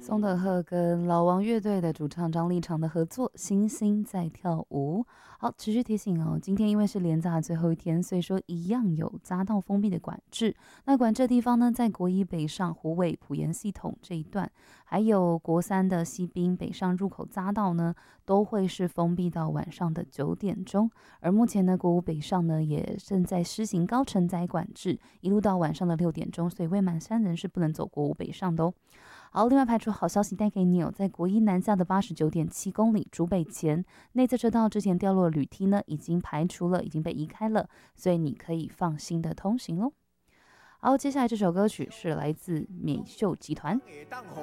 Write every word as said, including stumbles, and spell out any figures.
松德赫跟老王乐队的主唱张立场的合作《星星在跳舞》。好，持续提醒哦，今天因为是连假的最后一天，所以说一样有匝道封闭的管制。那管制的地方呢，在国一北上虎尾埔盐系统这一段，还有国三的西滨北上入口匝道呢，都会是封闭到晚上的九点钟。而目前呢，国五北上呢也正在施行高承载管制，一路到晚上的六点钟，所以未满三人是不能走国五北上的哦。好，另外排除好消息带给你哦，在国一南下的八十九点七公里竹北前内侧车道之前掉落的铝梯呢，已经排除了，已经被移开了，所以你可以放心的通行喽。好，接下来这首歌曲是来自美秀集团。